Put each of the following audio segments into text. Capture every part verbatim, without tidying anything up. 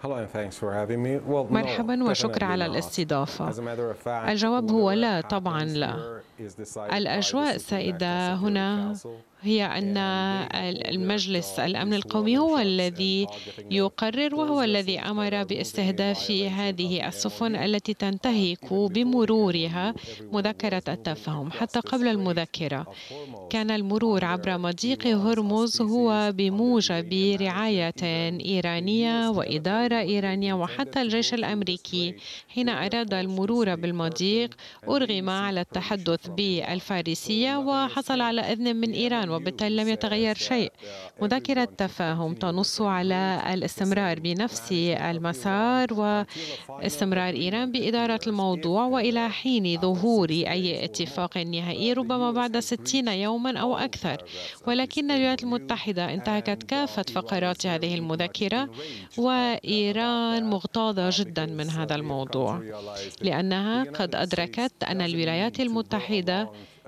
مرحبا وشكرا على الاستضافة. الجواب هو لا، طبعا لا. الأجواء السائدة هنا هي أن المجلس الأمن القومي هو الذي يقرر، وهو الذي أمر باستهداف هذه السفن التي تنتهك بمرورها مذكرة التفاهم. حتى قبل المذكرة كان المرور عبر مضيق هرمز هو بموجب رعاية إيرانية وإدارة إيرانية، وحتى الجيش الأمريكي حين أراد المرور بالمضيق أرغم على التحدث بالفارسية وحصل على إذن من إيران، وبالتالي لم يتغير شيء. مذكرة تفاهم تنص على الاستمرار بنفس المسار واستمرار إيران بإدارة الموضوع، وإلى حين ظهور أي اتفاق نهائي ربما بعد ستين يوما أو أكثر. ولكن الولايات المتحدة انتهكت كافة فقرات هذه المذكرة، وإيران مغتاظة جدا من هذا الموضوع، لأنها قد أدركت أن الولايات المتحدة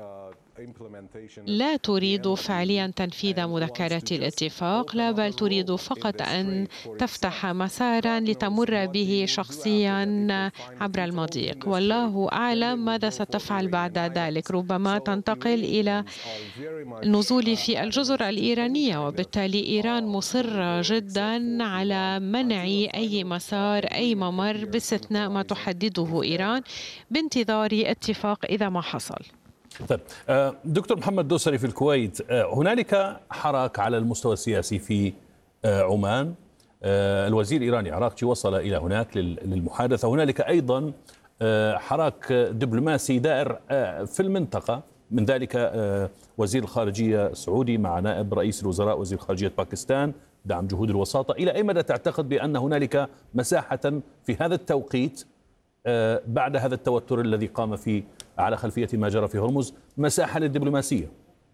لا تريد فعليا تنفيذ مذكرة الاتفاق، لا بل تريد فقط أن تفتح مسارا لتمر به شخصيا عبر المضيق، والله أعلم ماذا ستفعل بعد ذلك. ربما تنتقل إلى النزول في الجزر الإيرانية، وبالتالي إيران مصرة جدا على منع أي مسار أي ممر باستثناء ما تحدده إيران بانتظار اتفاق إذا ما حصل. طيب دكتور محمد دوسري في الكويت، هنالك حراك على المستوى السياسي في عمان. الوزير الإيراني عراقجي وصل إلى هناك للمحادثة. هنالك أيضا حراك دبلوماسي دائر في المنطقة، من ذلك وزير الخارجية السعودي مع نائب رئيس الوزراء وزير خارجية باكستان دعم جهود الوساطة. إلى أي مدى تعتقد بأن هنالك مساحة في هذا التوقيت بعد هذا التوتر الذي قام فيه على خلفية ما جرى في هرمز مساحة للدبلوماسية؟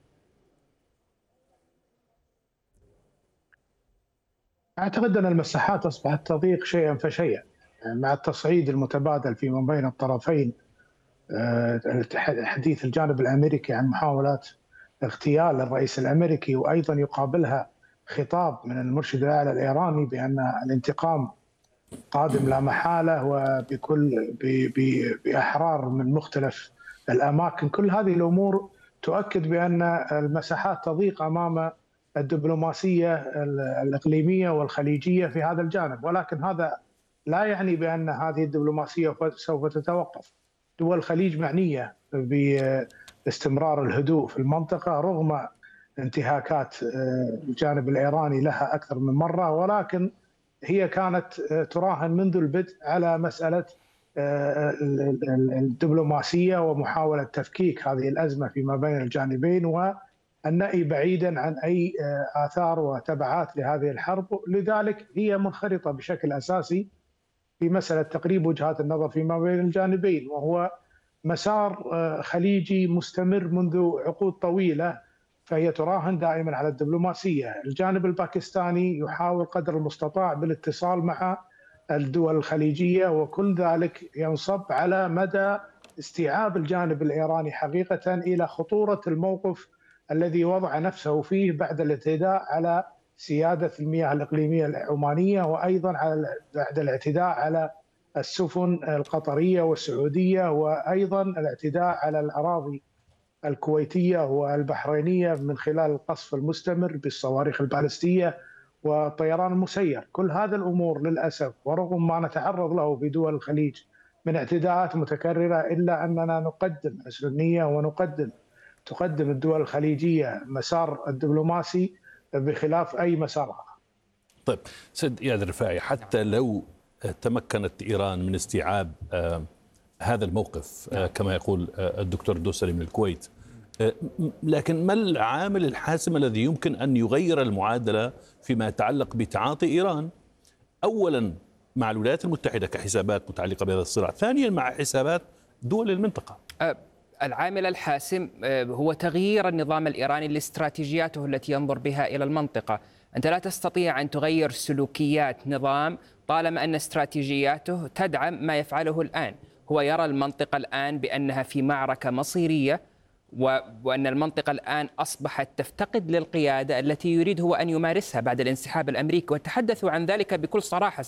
أعتقد أن المساحات أصبحت تضيق شيئا فشيئا مع التصعيد المتبادل فيما بين الطرفين. حديث الجانب الأمريكي عن محاولات اغتيال الرئيس الأمريكي، وأيضا يقابلها خطاب من المرشد الأعلى الإيراني بأن الانتقام قادم لا محالة وبكل بأحرار من مختلف الأماكن. كل هذه الأمور تؤكد بأن المساحات تضيق أمام الدبلوماسية الإقليمية والخليجية في هذا الجانب، ولكن هذا لا يعني بأن هذه الدبلوماسية سوف تتوقف. دول الخليج معنية باستمرار الهدوء في المنطقة رغم انتهاكات الجانب الإيراني لها أكثر من مرة، ولكن هي كانت تراهن منذ البدء على مسألة الدبلوماسية ومحاولة تفكيك هذه الأزمة فيما بين الجانبين، والنأي بعيدا عن أي آثار وتبعات لهذه الحرب. لذلك هي منخرطة بشكل أساسي في مسألة تقريب وجهات النظر فيما بين الجانبين، وهو مسار خليجي مستمر منذ عقود طويلة، فهي تراهن دائما على الدبلوماسية. الجانب الباكستاني يحاول قدر المستطاع بالاتصال مع الدول الخليجية، وكل ذلك ينصب على مدى استيعاب الجانب الإيراني حقيقة إلى خطورة الموقف الذي وضع نفسه فيه بعد الاعتداء على سيادة المياه الإقليمية العمانية، وأيضا على بعد الاعتداء على السفن القطرية والسعودية، وأيضا الاعتداء على الأراضي الكويتية والبحرينية من خلال القصف المستمر بالصواريخ البالستية والطيران المسير. كل هذه الأمور للأسف ورغم ما نتعرض له في دول الخليج من اعتداءات متكررة، إلا أننا نقدم حسن النية ونقدم تقدم الدول الخليجية مسار الدبلوماسي بخلاف أي مسار آخر. طيب سيد إياد الرفاعي، حتى لو تمكنت إيران من استيعاب هذا الموقف كما يقول الدكتور دوسري من الكويت، لكن ما العامل الحاسم الذي يمكن أن يغير المعادلة فيما يتعلق بتعاطي إيران أولا مع الولايات المتحدة كحسابات متعلقة بهذا الصراع، ثانيا مع حسابات دول المنطقة؟ العامل الحاسم هو تغيير النظام الإيراني لاستراتيجياته التي ينظر بها إلى المنطقة. أنت لا تستطيع أن تغير سلوكيات نظام طالما أن استراتيجياته تدعم ما يفعله الآن. هو يرى المنطقة الآن بأنها في معركة مصيرية، وأن المنطقة الآن أصبحت تفتقد للقيادة التي يريد هو أن يمارسها بعد الانسحاب الأمريكي، وتحدثوا عن ذلك بكل صراحة